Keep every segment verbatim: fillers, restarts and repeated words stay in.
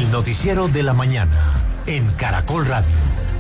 El noticiero de la mañana en Caracol Radio.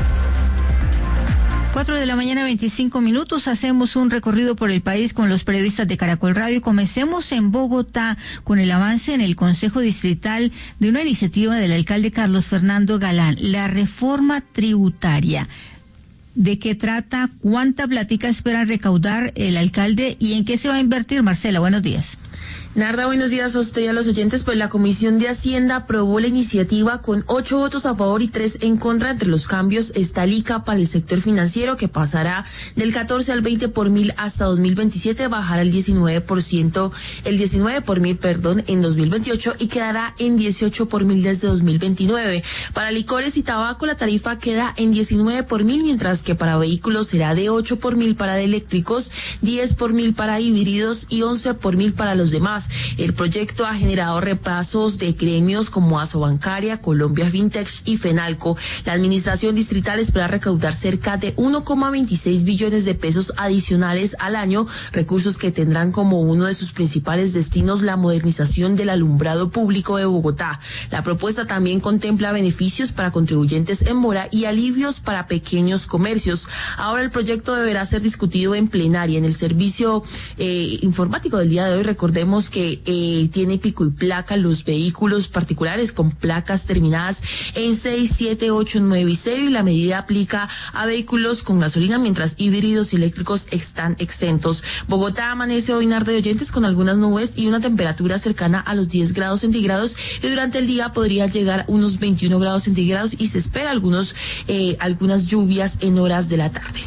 Cuatro de la mañana, veinticinco minutos. Hacemos un recorrido por el país con los periodistas de Caracol Radio y comencemos en Bogotá con el avance en el Consejo Distrital de una iniciativa del alcalde Carlos Fernando Galán, la reforma tributaria. ¿De qué trata? ¿Cuánta platica esperan recaudar el alcalde y en qué se va a invertir? Marcela, buenos días. Narda, buenos días a usted y a los oyentes. Pues la Comisión de Hacienda aprobó la iniciativa con ocho votos a favor y tres en contra. Entre los cambios está el I C A para el sector financiero, que pasará del catorce al veinte por mil hasta dos mil veintisiete, bajará el diecinueve por ciento, el diecinueve por mil, perdón, en dos mil veintiocho y quedará en dieciocho por mil desde dos mil veintinueve. Para licores y tabaco la tarifa queda en diecinueve por mil, mientras que para vehículos será de ocho por mil para eléctricos, diez por mil para híbridos y once por mil para los demás. El proyecto ha generado repasos de gremios como Asobancaria, Colombia Fintech y Fenalco. La administración distrital espera recaudar cerca de uno coma veintiséis billones de pesos adicionales al año, recursos que tendrán como uno de sus principales destinos la modernización del alumbrado público de Bogotá. La propuesta también contempla beneficios para contribuyentes en mora y alivios para pequeños comercios. Ahora el proyecto deberá ser discutido en plenaria. En el servicio eh, informático del día de hoy, recordemos que que eh, tiene pico y placa los vehículos particulares con placas terminadas en seis, siete, ocho, nueve y cero, y la medida aplica a vehículos con gasolina, mientras híbridos y eléctricos están exentos. Bogotá amanece hoy, Narda de oyentes, con algunas nubes y una temperatura cercana a los diez grados centígrados, y durante el día podría llegar unos veintiuno grados centígrados y se espera algunos eh, algunas lluvias en horas de la tarde.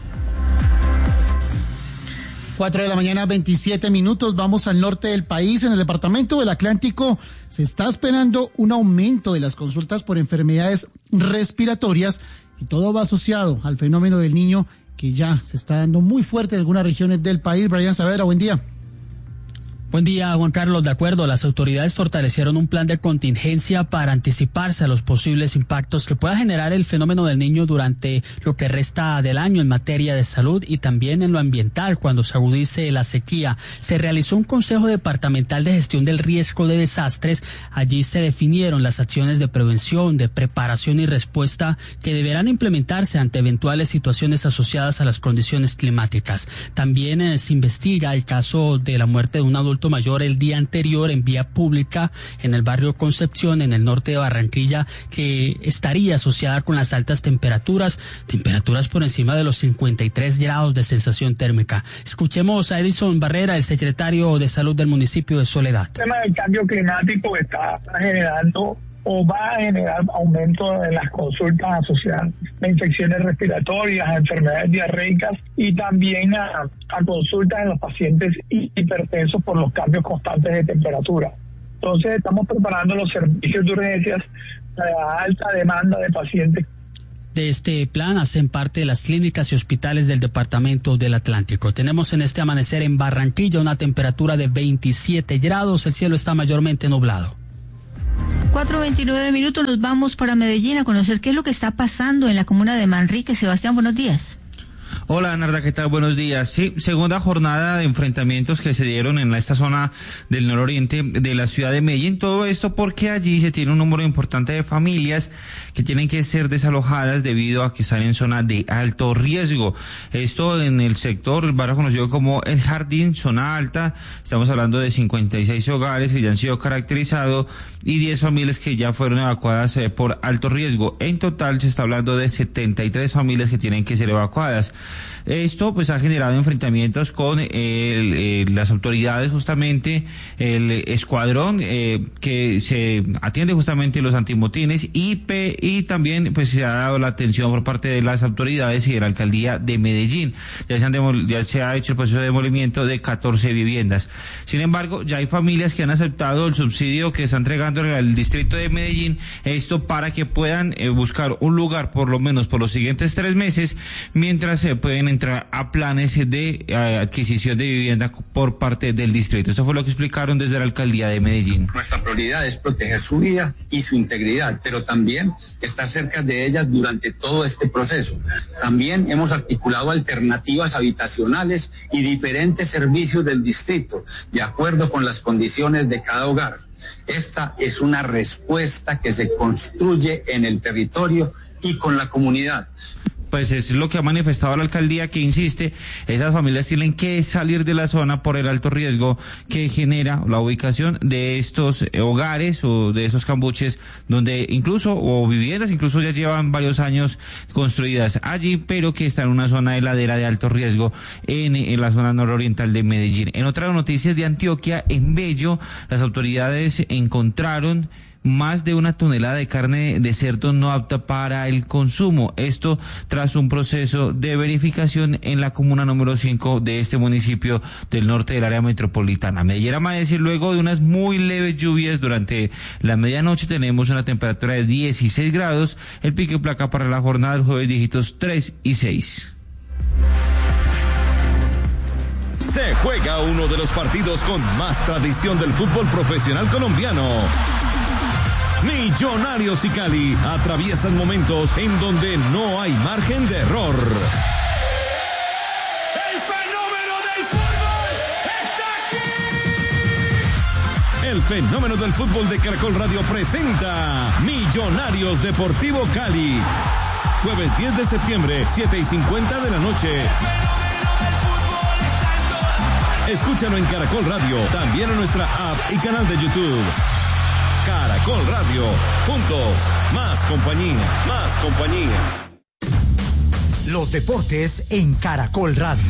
Cuatro de la mañana, veintisiete minutos. Vamos al norte del país. En el departamento del Atlántico se está esperando un aumento de las consultas por enfermedades respiratorias, y todo va asociado al fenómeno del Niño, que ya se está dando muy fuerte en algunas regiones del país. Brian Saavedra, buen día. Buen día, Juan Carlos. De acuerdo, las autoridades fortalecieron un plan de contingencia para anticiparse a los posibles impactos que pueda generar el fenómeno del Niño durante lo que resta del año en materia de salud y también en lo ambiental cuando se agudice la sequía. Se realizó un Consejo Departamental de Gestión del Riesgo de Desastres. Allí se definieron las acciones de prevención, de preparación y respuesta que deberán implementarse ante eventuales situaciones asociadas a las condiciones climáticas. También eh, se investiga el caso de la muerte de un adulto mayor el día anterior en vía pública en el barrio Concepción, en el norte de Barranquilla, que estaría asociada con las altas temperaturas, temperaturas por encima de los cincuenta y tres grados de sensación térmica. Escuchemos a Edison Barrera, el secretario de Salud del municipio de Soledad. El tema del cambio climático está generando o va a generar aumento en las consultas asociadas a infecciones respiratorias, a enfermedades diarreicas y también a, a consultas en los pacientes hipertensos por los cambios constantes de temperatura. Entonces estamos preparando los servicios de urgencias a alta demanda de pacientes. De este plan hacen parte de las clínicas y hospitales del departamento del Atlántico. Tenemos en este amanecer en Barranquilla una temperatura de veintisiete grados, el cielo está mayormente nublado. cuatro veintinueve minutos, nos vamos para Medellín a conocer qué es lo que está pasando en la comuna de Manrique. Sebastián, buenos días. Hola, Narda, ¿qué tal? Buenos días. Sí, segunda jornada de enfrentamientos que se dieron en esta zona del nororiente de la ciudad de Medellín. Todo esto porque allí se tiene un número importante de familias que tienen que ser desalojadas debido a que están en zona de alto riesgo. Esto en el sector, el barrio conocido como El Jardín, zona alta. Estamos hablando de cincuenta y seis hogares que ya han sido caracterizados y diez familias que ya fueron evacuadas eh, por alto riesgo. En total se está hablando de setenta y tres familias que tienen que ser evacuadas. Esto pues ha generado enfrentamientos con eh, el, eh, las autoridades, justamente el escuadrón eh, que se atiende justamente los antimotines y, pe, y también pues se ha dado la atención por parte de las autoridades y de la alcaldía de Medellín. Ya se, han demol, ya se ha hecho el proceso de demolimiento de catorce viviendas. Sin embargo, ya hay familias que han aceptado el subsidio que está entregando el distrito de Medellín, esto para que puedan eh, buscar un lugar por lo menos por los siguientes tres meses, mientras se eh, pueden entrar a planes de eh, adquisición de vivienda por parte del distrito. Esto fue lo que explicaron desde la alcaldía de Medellín. Nuestra prioridad es proteger su vida y su integridad, pero también estar cerca de ellas durante todo este proceso. También hemos articulado alternativas habitacionales y diferentes servicios del distrito, de acuerdo con las condiciones de cada hogar. Esta es una respuesta que se construye en el territorio y con la comunidad. Pues es lo que ha manifestado la alcaldía, que insiste, esas familias tienen que salir de la zona por el alto riesgo que genera la ubicación de estos hogares o de esos cambuches, donde incluso, o viviendas incluso ya llevan varios años construidas allí, pero que están en una zona de ladera de alto riesgo en, en la zona nororiental de Medellín. En otras noticias de Antioquia, en Bello, las autoridades encontraron más de una tonelada de carne de cerdo no apta para el consumo. Esto tras un proceso de verificación en la comuna número cinco de este municipio del norte del área metropolitana. Medellín amanece luego de unas muy leves lluvias durante la medianoche. Tenemos una temperatura de dieciséis grados. El pico y placa para la jornada del jueves, dígitos tres y seis. Se juega uno de los partidos con más tradición del fútbol profesional colombiano. Millonarios y Cali atraviesan momentos en donde no hay margen de error. ¡El fenómeno del fútbol está aquí! El fenómeno del fútbol de Caracol Radio presenta Millonarios Deportivo Cali. Jueves diez de septiembre, siete y cincuenta de la noche. ¡El fenómeno del fútbol está en todas partes! Escúchalo en Caracol Radio, también en nuestra app y canal de YouTube. Caracol Radio, juntos, más compañía, más compañía. Los deportes en Caracol Radio.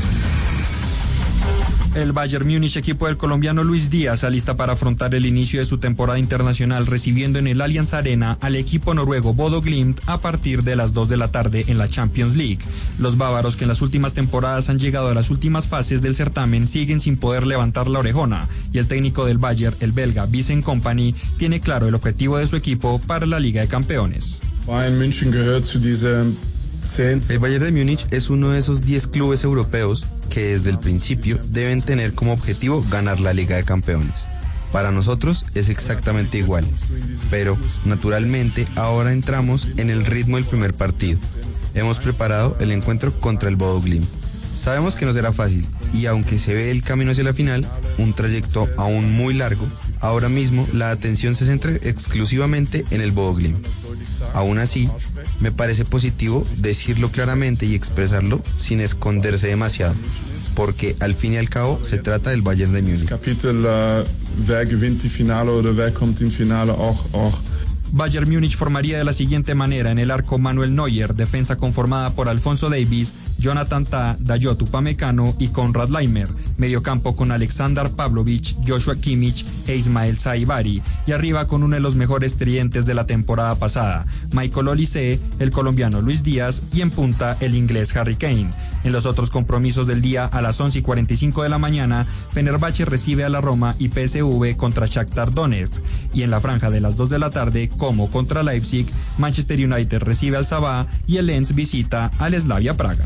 El Bayern Múnich, equipo del colombiano Luis Díaz, alista para afrontar el inicio de su temporada internacional, recibiendo en el Allianz Arena al equipo noruego Bodo Glimt a partir de las dos de la tarde en la Champions League. Los bávaros, que en las últimas temporadas han llegado a las últimas fases del certamen, siguen sin poder levantar la orejona, y el técnico del Bayern, el belga Vincent Kompany, tiene claro el objetivo de su equipo para la Liga de Campeones. Bayern München gehört zu diesem El Bayern de Múnich es uno de esos diez clubes europeos que desde el principio deben tener como objetivo ganar la Liga de Campeones. Para nosotros es exactamente igual, pero naturalmente ahora entramos en el ritmo del primer partido. Hemos preparado el encuentro contra el Bodo Glimt. Sabemos que no será fácil y aunque se ve el camino hacia la final, un trayecto aún muy largo, ahora mismo la atención se centra exclusivamente en el Bodo Glimt. Aún así, me parece positivo decirlo claramente y expresarlo sin esconderse demasiado, porque al fin y al cabo se trata del Bayern de Múnich. Kapitel, uh, wer gewinnt die Finale oder wer kommt in Finale auch, auch. Bayern Múnich formaría de la siguiente manera: en el arco Manuel Neuer, defensa conformada por Alfonso Davies, Jonathan Tah, Dayot Upamecano y Konrad Laimer, mediocampo con Aleksandar Pavlovic, Joshua Kimmich e Ismael Saibari, y arriba con uno de los mejores tridentes de la temporada pasada, Michael Olise, el colombiano Luis Díaz y en punta el inglés Harry Kane. En los otros compromisos del día, a las once y cuarenta y cinco de la mañana, Fenerbahce recibe a la Roma y P S V contra Shakhtar Donetsk, y en la franja de las dos de la tarde, como contra Leipzig, Manchester United recibe al Sabah y el Lens visita al Slavia Praga.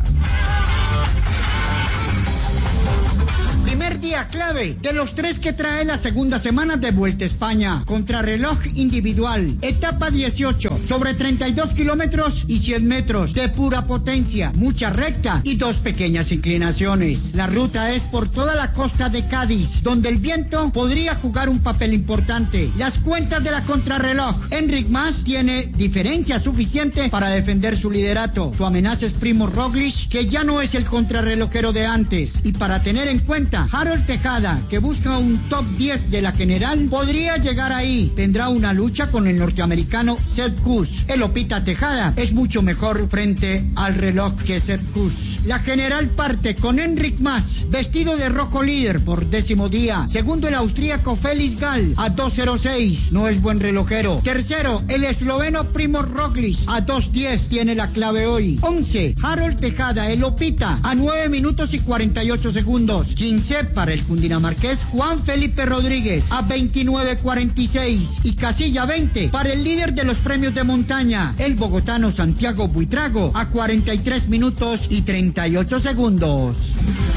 Primer día clave de los tres que trae la segunda semana de Vuelta a España. Contrarreloj individual, etapa dieciocho, sobre treinta y dos kilómetros y cien metros de pura potencia, mucha recta y dos pequeñas inclinaciones. La ruta es por toda la costa de Cádiz, donde el viento podría jugar un papel importante. Las cuentas de la contrarreloj: Enric Mas tiene diferencia suficiente para defender su liderato. Su amenaza es Primo Roglic, que ya no es el contrarrelojero de antes. Y para tener en cuenta, Harold Tejada, que busca un top diez de la general, podría llegar ahí. Tendrá una lucha con el norteamericano Sepp Kuss. El Opita Tejada es mucho mejor frente al reloj que Sepp Kuss. La general parte con Enric Mas, vestido de rojo, líder por décimo día. Segundo, el austríaco Felix Gall a dos cero seis, no es buen relojero. Tercero, el esloveno Primo Roglic a dos diez, tiene la clave hoy. once, Harold Tejada, el Opita, a nueve minutos y cuarenta y ocho segundos. quince para el cundinamarqués Juan Felipe Rodríguez a veintinueve cuarenta y seis, y casilla veinte para el líder de los premios de montaña, el bogotano Santiago Buitrago, a cuarenta y tres minutos y treinta y ocho segundos.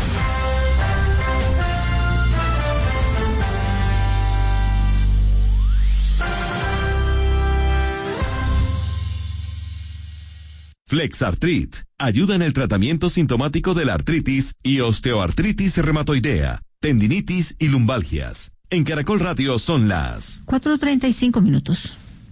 Flexartrit ayuda en el tratamiento sintomático de la artritis y osteoartritis reumatoidea, tendinitis y lumbalgias. En Caracol Radio son las cuatro treinta y cinco minutos.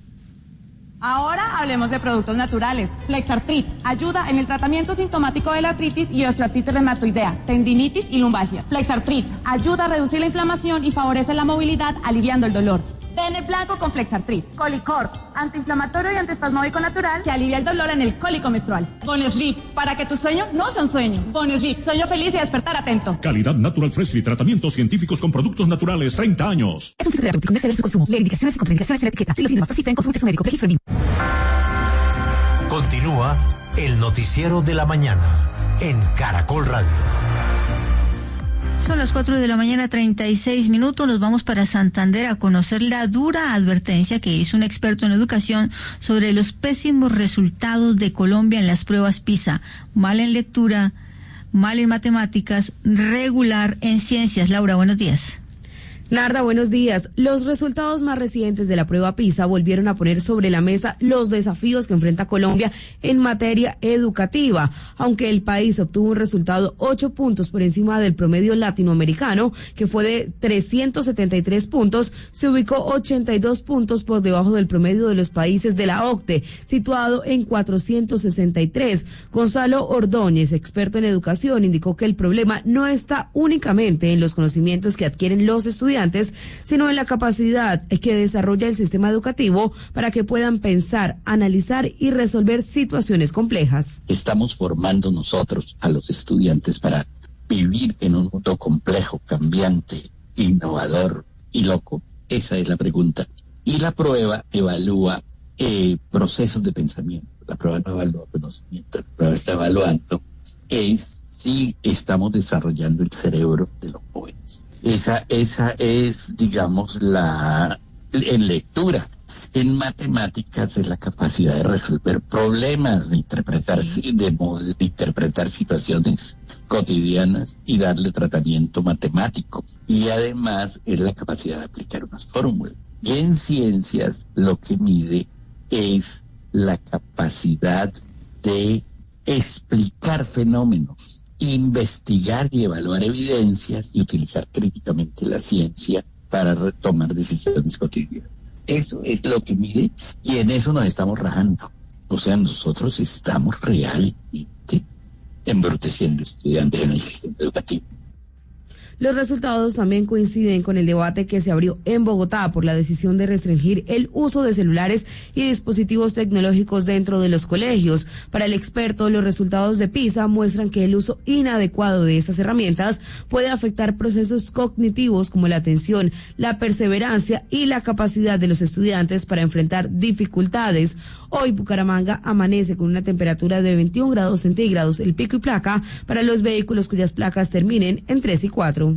Ahora hablemos de productos naturales. Flexartrit ayuda en el tratamiento sintomático de la artritis y osteoartritis reumatoidea, tendinitis y lumbalgia. Flexartrit ayuda a reducir la inflamación y favorece la movilidad, aliviando el dolor. Pene blanco con Flexartrit. Colicort, antiinflamatorio y antiespasmódico natural que alivia el dolor en el cólico menstrual. Bonesleep, para que tu sueño no sea un sueño. Bonesleep, sueño feliz y despertar atento. Calidad Natural Fresh y tratamientos científicos con productos naturales, treinta años. Es un fitoterapéutico, no exceder su consumo. Lee indicaciones y contraindicaciones en la etiqueta. Si los síntomas persisten, consulte a su médico. Registro B I M. Continúa el noticiero de la mañana en Caracol Radio. Son las cuatro de la mañana, treinta y seis minutos. Nos vamos para Santander a conocer la dura advertencia que hizo un experto en educación sobre los pésimos resultados de Colombia en las pruebas PISA. Mal en lectura, mal en matemáticas, regular en ciencias. Laura, buenos días. Narda, buenos días. Los resultados más recientes de la prueba PISA volvieron a poner sobre la mesa los desafíos que enfrenta Colombia en materia educativa. Aunque el país obtuvo un resultado ocho puntos por encima del promedio latinoamericano, que fue de trescientos setenta y tres puntos, se ubicó ochenta y dos puntos por debajo del promedio de los países de la OCDE, situado en cuatrocientos sesenta y tres. Gonzalo Ordóñez, experto en educación, indicó que el problema no está únicamente en los conocimientos que adquieren los estudiantes, sino en la capacidad que desarrolla el sistema educativo para que puedan pensar, analizar y resolver situaciones complejas. Estamos formando nosotros a los estudiantes para vivir en un mundo complejo, cambiante, innovador y loco. Esa es la pregunta. Y la prueba evalúa eh, procesos de pensamiento. La prueba no evalúa conocimiento, la prueba está evaluando es si estamos desarrollando el cerebro de los jóvenes. Esa, esa es, digamos, la en lectura. En matemáticas es la capacidad de resolver problemas, de interpretar, de, de interpretar situaciones cotidianas y darle tratamiento matemático. Y además es la capacidad de aplicar unas fórmulas. Y en ciencias lo que mide es la capacidad de explicar fenómenos, investigar y evaluar evidencias y utilizar críticamente la ciencia para tomar decisiones cotidianas. Eso es lo que mide y en eso nos estamos rajando. O sea, nosotros estamos realmente embruteciendo estudiantes en el sistema educativo. Los resultados también coinciden con el debate que se abrió en Bogotá por la decisión de restringir el uso de celulares y dispositivos tecnológicos dentro de los colegios. Para el experto, los resultados de PISA muestran que el uso inadecuado de estas herramientas puede afectar procesos cognitivos como la atención, la perseverancia y la capacidad de los estudiantes para enfrentar dificultades. Hoy Bucaramanga amanece con una temperatura de veintiún grados centígrados, el pico y placa para los vehículos cuyas placas terminen en tres y cuatro.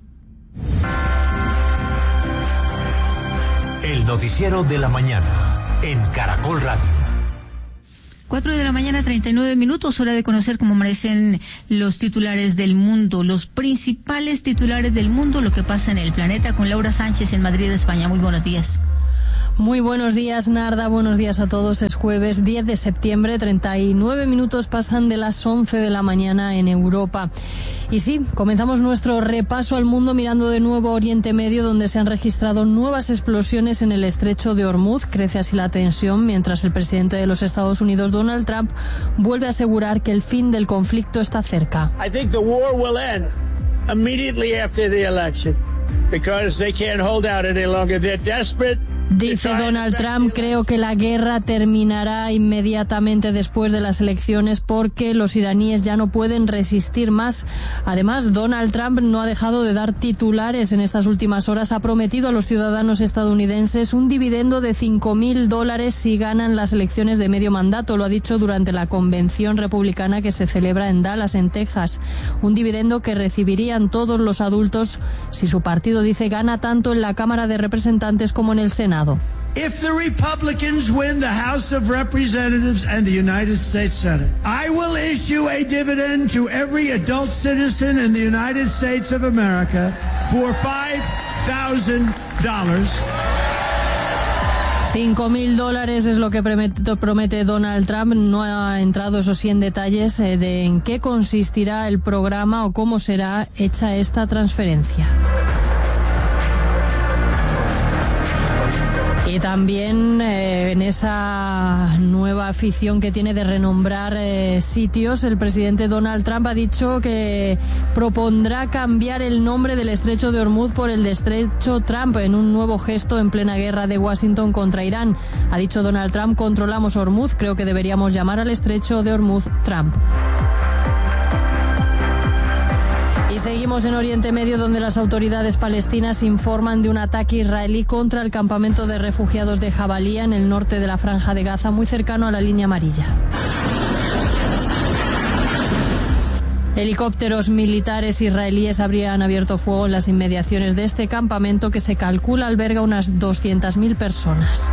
El noticiero de la mañana en Caracol Radio. Cuatro de la mañana, treinta y nueve minutos, hora de conocer cómo amanecen los titulares del mundo, los principales titulares del mundo, lo que pasa en el planeta, con Laura Sánchez en Madrid, España. Muy buenos días. Muy buenos días, Narda, buenos días a todos. Es jueves diez de septiembre, treinta y nueve minutos pasan de las once de la mañana en Europa. Y sí, comenzamos nuestro repaso al mundo mirando de nuevo a Oriente Medio, donde se han registrado nuevas explosiones en el estrecho de Hormuz. Crece así la tensión, mientras el presidente de los Estados Unidos, Donald Trump, vuelve a asegurar que el fin del conflicto está cerca. I think the war will end immediately after the election because they can't hold out any longer. They're desperate. Dice Donald Trump, creo que la guerra terminará inmediatamente después de las elecciones porque los iraníes ya no pueden resistir más. Además, Donald Trump no ha dejado de dar titulares en estas últimas horas. Ha prometido a los ciudadanos estadounidenses un dividendo de cinco mil dólares si ganan las elecciones de medio mandato. Lo ha dicho durante la convención republicana que se celebra en Dallas, en Texas. Un dividendo que recibirían todos los adultos si su partido, dice, gana tanto en la Cámara de Representantes como en el Senado. If the Republicans win the House of Representatives and the United States Senate, I will issue a dividend to every adult citizen in the United States of America for five thousand dollars. Cinco mil dólares es lo que promete, promete Donald Trump. No ha entrado, eso sí, en detalles eh, de en qué consistirá el programa o cómo será hecha esta transferencia. Y también eh, en esa nueva afición que tiene de renombrar eh, sitios, el presidente Donald Trump ha dicho que propondrá cambiar el nombre del estrecho de Hormuz por el de estrecho Trump en un nuevo gesto en plena guerra de Washington contra Irán. Ha dicho Donald Trump: controlamos Hormuz, creo que deberíamos llamar al estrecho de Hormuz Trump. Y seguimos en Oriente Medio, donde las autoridades palestinas informan de un ataque israelí contra el campamento de refugiados de Jabalía en el norte de la Franja de Gaza, muy cercano a la línea amarilla. Helicópteros militares israelíes habrían abierto fuego en las inmediaciones de este campamento, que se calcula alberga unas doscientas mil personas.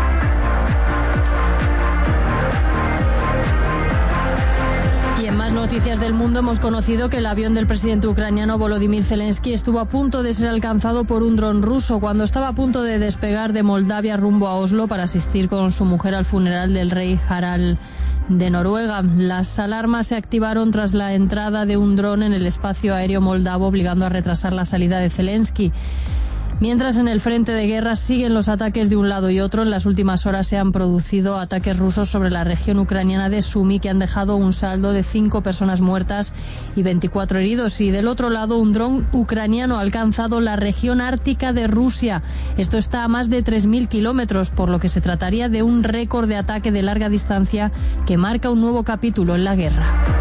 Noticias del mundo, hemos conocido que el avión del presidente ucraniano Volodymyr Zelensky estuvo a punto de ser alcanzado por un dron ruso cuando estaba a punto de despegar de Moldavia rumbo a Oslo para asistir con su mujer al funeral del rey Harald de Noruega. Las alarmas se activaron tras la entrada de un dron en el espacio aéreo moldavo, obligando a retrasar la salida de Zelensky. Mientras en el frente de guerra siguen los ataques de un lado y otro, en las últimas horas se han producido ataques rusos sobre la región ucraniana de Sumy, que han dejado un saldo de cinco personas muertas y veinticuatro heridos. Y del otro lado, un dron ucraniano ha alcanzado la región ártica de Rusia. Esto está a más de tres mil kilómetros, por lo que se trataría de un récord de ataque de larga distancia que marca un nuevo capítulo en la guerra.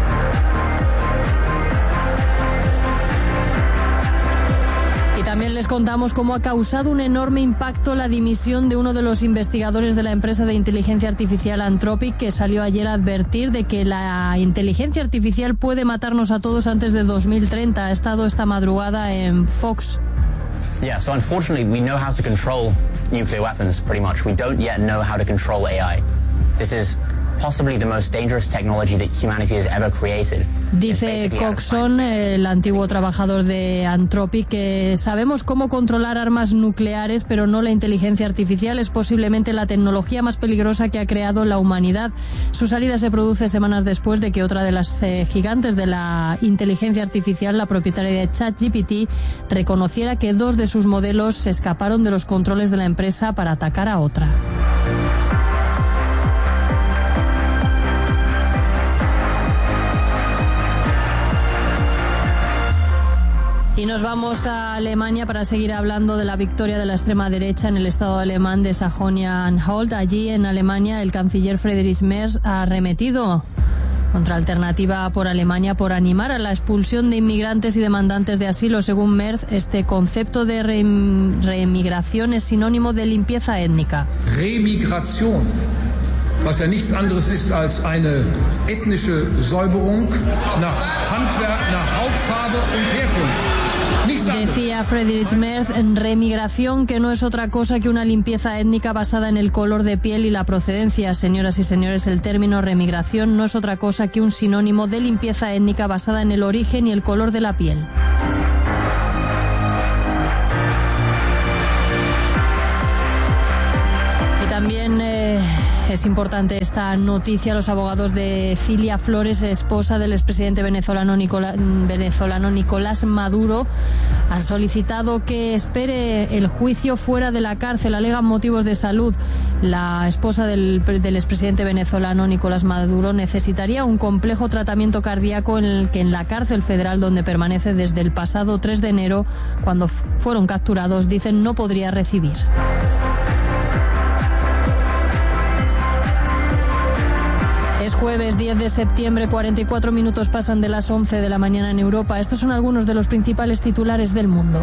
También les contamos cómo ha causado un enorme impacto la dimisión de uno de los investigadores de la empresa de inteligencia artificial Anthropic, que salió ayer a advertir de que la inteligencia artificial puede matarnos a todos antes de dos mil treinta. Ha estado esta madrugada en Fox. Yeah, so unfortunately we know how to control nuclear weapons pretty much. We don't yet know how to control A I. This is possibly the most dangerous technology that humanity has ever created. Dice Coxon, el antiguo trabajador de Anthropic, que sabemos cómo controlar armas nucleares, pero no la inteligencia artificial. Es posiblemente la tecnología más peligrosa que ha creado la humanidad. Su salida se produce semanas después de que otra de las eh, gigantes de la inteligencia artificial, la propietaria de ChatGPT, reconociera que dos de sus modelos se escaparon de los controles de la empresa para atacar a otra. Y nos vamos a Alemania para seguir hablando de la victoria de la extrema derecha en el estado alemán de Sajonia-Anhalt. Allí en Alemania el canciller Friedrich Merz ha arremetido contra Alternativa por Alemania por animar a la expulsión de inmigrantes y demandantes de asilo. Según Merz, este concepto de re reemigración es sinónimo de limpieza étnica. Remigration, was ja nichts anderes ist als eine ethnische Säuberung nach Handwerk, nach Hautfarbe und Herkunft. Decía Friedrich Merz, en remigración, que no es otra cosa que una limpieza étnica basada en el color de piel y la procedencia. Señoras y señores, el término remigración no es otra cosa que un sinónimo de limpieza étnica basada en el origen y el color de la piel. Y también eh, es importante esta noticia. Los abogados de Cilia Flores, esposa del expresidente venezolano, Nicolás, venezolano Nicolás Maduro, han solicitado que espere el juicio fuera de la cárcel. Alegan motivos de salud. La esposa del, del expresidente venezolano Nicolás Maduro necesitaría un complejo tratamiento cardíaco en el que en la cárcel federal donde permanece desde el pasado tres de enero, cuando fueron capturados, dicen no podría recibir. Es jueves diez de septiembre, cuarenta y cuatro minutos pasan de las once de la mañana en Europa. Estos son algunos de los principales titulares del mundo.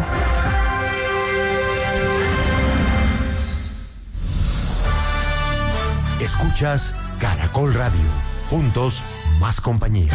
Escuchas Caracol Radio. Juntos, más compañía.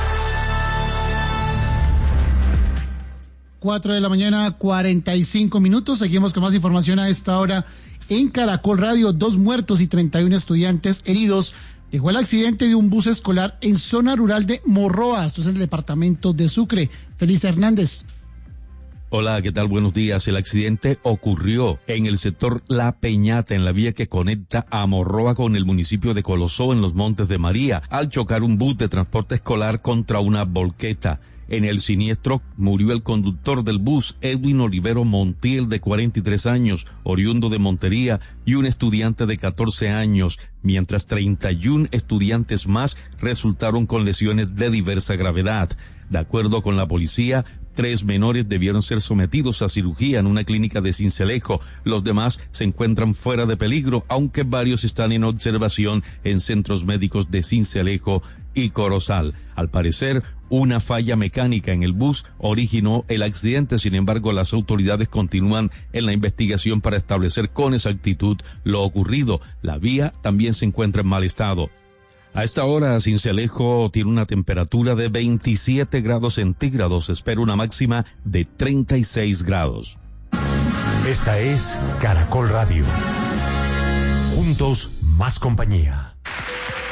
cuatro de la mañana, cuarenta y cinco minutos. Seguimos con más información a esta hora en Caracol Radio. Dos muertos y treinta y uno estudiantes heridos dejó el accidente de un bus escolar en zona rural de Morroa, esto es en el departamento de Sucre. Feliz Hernández. Hola, ¿qué tal? Buenos días. El accidente ocurrió en el sector La Peñata, en la vía que conecta a Morroa con el municipio de Colosó, en los Montes de María, al chocar un bus de transporte escolar contra una volqueta. En el siniestro murió el conductor del bus, Edwin Olivero Montiel, de cuarenta y tres años, oriundo de Montería, y un estudiante de catorce años, mientras treinta y un estudiantes más resultaron con lesiones de diversa gravedad. De acuerdo con la policía, tres menores debieron ser sometidos a cirugía en una clínica de Sincelejo. Los demás se encuentran fuera de peligro, aunque varios están en observación en centros médicos de Sincelejo y Corozal. Al parecer, una falla mecánica en el bus originó el accidente. Sin embargo, las autoridades continúan en la investigación para establecer con exactitud lo ocurrido. La vía también se encuentra en mal estado. A esta hora, Sincelejo tiene una temperatura de veintisiete grados centígrados. Se espera una máxima de treinta y seis grados. Esta es Caracol Radio. Juntos, más compañía.